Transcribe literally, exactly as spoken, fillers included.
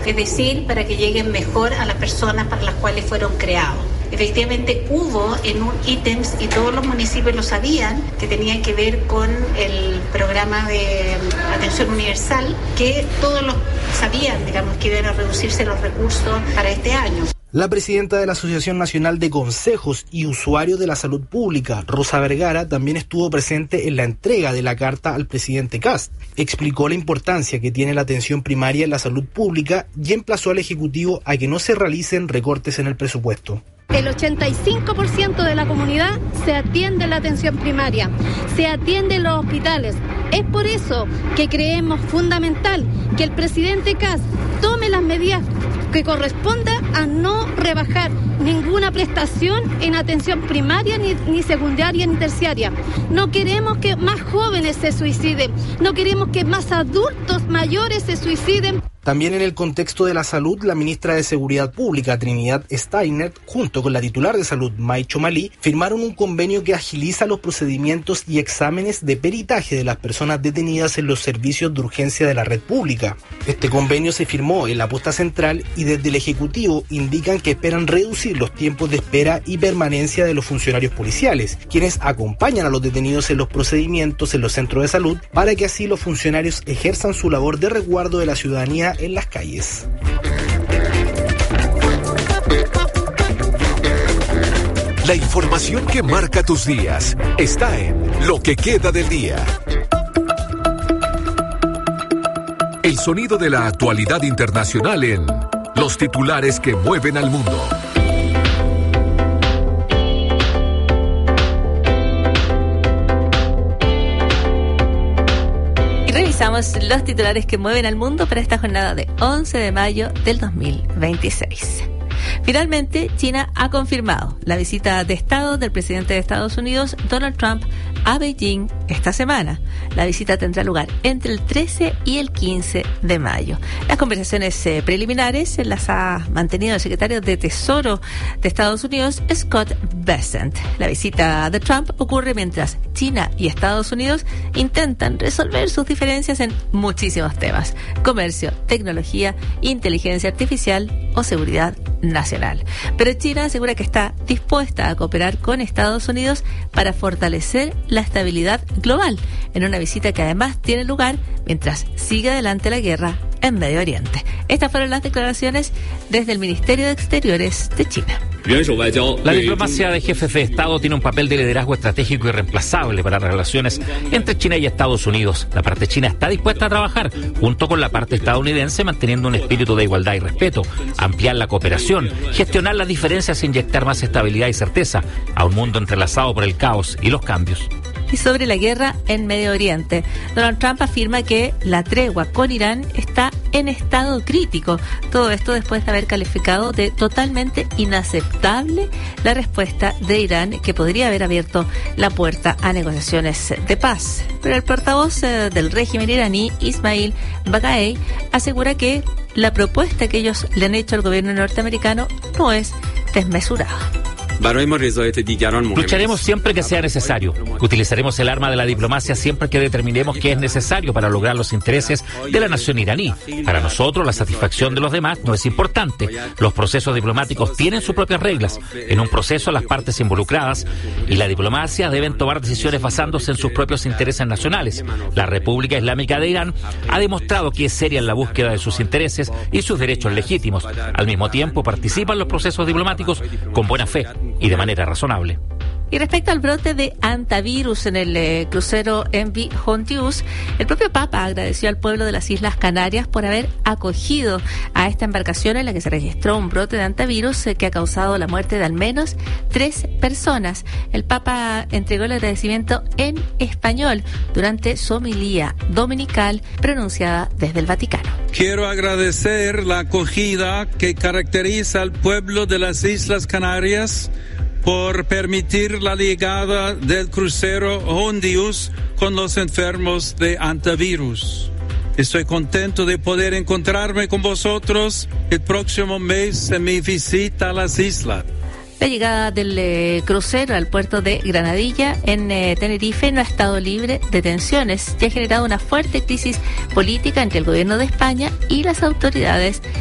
es decir, para que lleguen mejor a las personas para las cuales fueron creados. Efectivamente hubo en un ítems, y todos los municipios lo sabían, que tenían que ver con el programa de atención universal, que todos los sabían, digamos, que iban a reducirse los recursos para este año. La presidenta de la Asociación Nacional de Consejos y Usuarios de la Salud Pública, Rosa Vergara, también estuvo presente en la entrega de la carta al presidente Kast. Explicó la importancia que tiene la atención primaria en la salud pública y emplazó al Ejecutivo a que no se realicen recortes en el presupuesto. El ochenta y cinco por ciento de la comunidad se atiende en la atención primaria, se atiende en los hospitales. Es por eso que creemos fundamental que el presidente Kast tome las medidas que corresponda a no rebajar ninguna prestación en atención primaria, ni, ni secundaria, ni terciaria. No queremos que más jóvenes se suiciden, no queremos que más adultos mayores se suiciden. También en el contexto de la salud, la ministra de Seguridad Pública, Trinidad Steiner, junto con la titular de Salud, May Chomalí, firmaron un convenio que agiliza los procedimientos y exámenes de peritaje de las personas detenidas en los servicios de urgencia de la red pública. Este convenio se firmó en la posta central y desde el Ejecutivo indican que esperan reducir los tiempos de espera y permanencia de los funcionarios policiales, quienes acompañan a los detenidos en los procedimientos en los centros de salud, para que así los funcionarios ejerzan su labor de resguardo de la ciudadanía en las calles. La información que marca tus días está en Lo que queda del día. El sonido de la actualidad internacional en Los titulares que mueven al mundo. Revisamos los titulares que mueven al mundo para esta jornada de once de mayo del dos mil veintiséis. Finalmente, China ha confirmado la visita de Estado del presidente de Estados Unidos, Donald Trump, a Beijing esta semana. La visita tendrá lugar entre el trece y el quince de mayo. Las conversaciones eh, preliminares las ha mantenido el secretario de Tesoro de Estados Unidos, Scott Bessent. La visita de Trump ocurre mientras China y Estados Unidos intentan resolver sus diferencias en muchísimos temas: comercio, tecnología, inteligencia artificial o seguridad nacional. Pero China asegura que está dispuesta a cooperar con Estados Unidos para fortalecer la estabilidad global, en una visita que además tiene lugar mientras sigue adelante la guerra en Medio Oriente. Estas fueron las declaraciones desde el Ministerio de Exteriores de China. La diplomacia de jefes de Estado tiene un papel de liderazgo estratégico irreemplazable para las relaciones entre China y Estados Unidos. La parte china está dispuesta a trabajar junto con la parte estadounidense, manteniendo un espíritu de igualdad y respeto, ampliar la cooperación, gestionar las diferencias e inyectar más estabilidad y certeza a un mundo entrelazado por el caos y los cambios. Y sobre la guerra en Medio Oriente, Donald Trump afirma que la tregua con Irán está en estado crítico. Todo esto después de haber calificado de totalmente inaceptable la respuesta de Irán, que podría haber abierto la puerta a negociaciones de paz. Pero el portavoz eh, del régimen iraní, Ismail Baqai, asegura que la propuesta que ellos le han hecho al gobierno norteamericano no es desmesurada. Lucharemos siempre que sea necesario. Utilizaremos el arma de la diplomacia siempre que determinemos que es necesario para lograr los intereses de la nación iraní. Para nosotros, la satisfacción de los demás no es importante. Los procesos diplomáticos tienen sus propias reglas. En un proceso, las partes involucradas y la diplomacia deben tomar decisiones basándose en sus propios intereses nacionales. La República Islámica de Irán ha demostrado que es seria en la búsqueda de sus intereses y sus derechos legítimos. Al mismo tiempo, participa en los procesos diplomáticos con buena fe y de manera razonable. Y respecto al brote de hantavirus en el eh, crucero M V Hontius, el propio Papa agradeció al pueblo de las Islas Canarias por haber acogido a esta embarcación en la que se registró un brote de hantavirus eh, que ha causado la muerte de al menos tres personas. El Papa entregó el agradecimiento en español durante su homilía dominical pronunciada desde el Vaticano. Quiero agradecer la acogida que caracteriza al pueblo de las Islas Canarias por permitir la llegada del crucero Hondius con los enfermos de hantavirus. Estoy contento de poder encontrarme con vosotros el próximo mes en mi visita a las islas. La llegada del eh, crucero al puerto de Granadilla en eh, Tenerife no ha estado libre de tensiones y ha generado una fuerte crisis política entre el gobierno de España y las autoridades